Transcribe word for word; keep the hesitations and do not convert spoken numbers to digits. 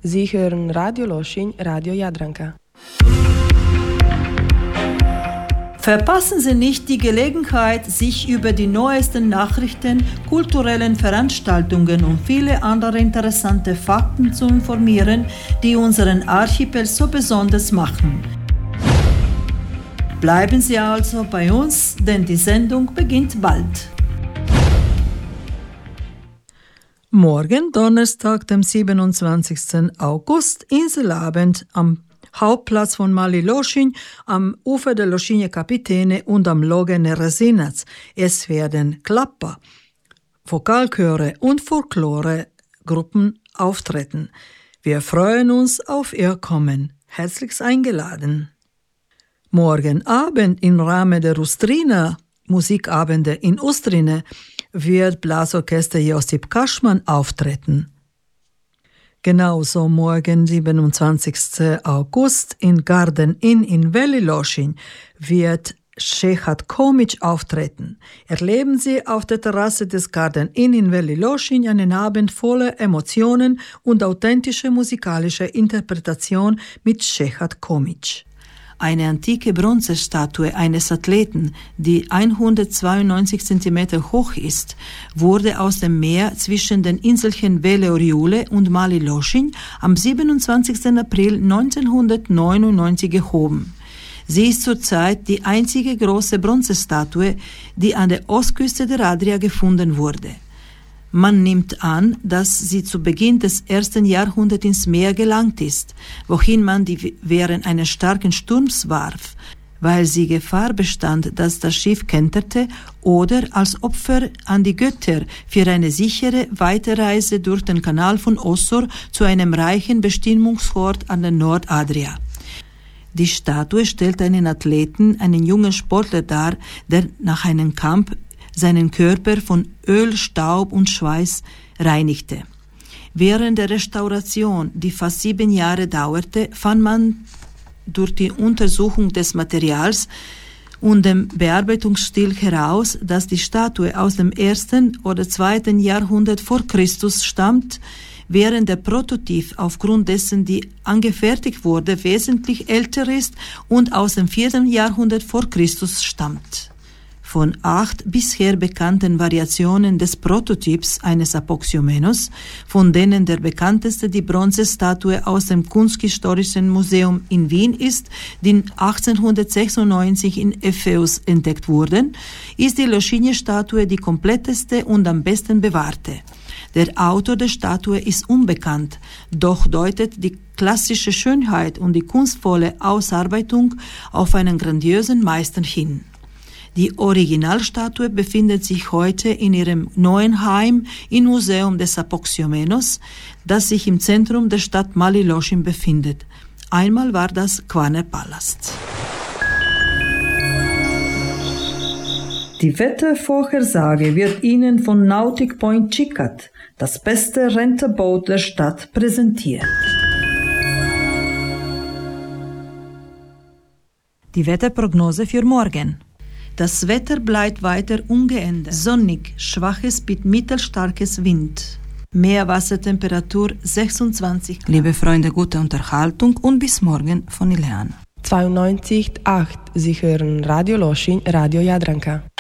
Sie hören Radio Loschin, Radio Jadranka. Verpassen Sie nicht die Gelegenheit, sich über die neuesten Nachrichten, kulturellen Veranstaltungen und viele andere interessante Fakten zu informieren, die unseren Archipel so besonders machen. Bleiben Sie also bei uns, denn die Sendung beginnt bald. Morgen, Donnerstag, dem siebenundzwanzigsten August, Inselabend am Hauptplatz von Mali Loschin, am Ufer der Loschinje Kapitene und am Loge Neresinac. Es werden Klapper, Vokalchöre und Folkloregruppen auftreten. Wir freuen uns auf Ihr Kommen. Herzlich eingeladen. Morgen Abend im Rahmen der Ustrina Musikabende in Ustrine wird Blasorchester Josip Kaschmann auftreten. Genauso morgen, siebenundzwanzigsten August, in Garden Inn in Veli Lošinj wird Šehat Komić auftreten. Erleben Sie auf der Terrasse des Garden Inn in Veli Lošinj einen Abend voller Emotionen und authentische musikalische Interpretation mit Šehat Komić. Eine antike Bronzestatue eines Athleten, die hundertzweiundneunzig Zentimeter hoch ist, wurde aus dem Meer zwischen den Inselchen Vele-Orjule und Mali Lošinj am siebenundzwanzigsten April neunzehnhundertneunundneunzig gehoben. Sie ist zurzeit die einzige große Bronzestatue, die an der Ostküste der Adria gefunden wurde. Man nimmt an, dass sie zu Beginn des ersten Jahrhunderts ins Meer gelangt ist, wohin man die während eines starken Sturms warf, weil sie Gefahr bestand, dass das Schiff kenterte, oder als Opfer an die Götter für eine sichere Weiterreise durch den Kanal von Ossor zu einem reichen Bestimmungsort an der Nordadria. Die Statue stellt einen Athleten, einen jungen Sportler dar, der nach einem Kampf seinen Körper von Öl, Staub und Schweiß reinigte. Während der Restauration, die fast sieben Jahre dauerte, fand man durch die Untersuchung des Materials und dem Bearbeitungsstil heraus, dass die Statue aus dem ersten oder zweiten Jahrhundert vor Christus stammt, während der Prototyp aufgrund dessen, die angefertigt wurde, wesentlich älter ist und aus dem vierten Jahrhundert vor Christus stammt. Von acht bisher bekannten Variationen des Prototyps eines Apoxyomenos, von denen der bekannteste die Bronzestatue aus dem Kunsthistorischen Museum in Wien ist, die achtzehnhundertsechsundneunzig in Epheus entdeckt wurde, ist die Lošinje-Statue die kompletteste und am besten bewahrte. Der Autor der Statue ist unbekannt, doch deutet die klassische Schönheit und die kunstvolle Ausarbeitung auf einen grandiösen Meister hin. Die Originalstatue befindet sich heute in ihrem neuen Heim im Museum des Apoxyomenos, das sich im Zentrum der Stadt Mali Lošinj befindet. Einmal war das Kvarner Palast. Die Wettervorhersage wird Ihnen von Nautic Point Čikat, das beste Renterboot der Stadt, präsentiert. Die Wetterprognose für morgen. Das Wetter bleibt weiter ungeändert. Sonnig, schwaches bis mittelstarkes Wind. Meerwassertemperatur sechsundzwanzig Grad. Liebe Freunde, gute Unterhaltung und bis morgen von Ileana. zweiundneunzig Komma acht. Sie hören Radio Lošinj, Radio Jadranka.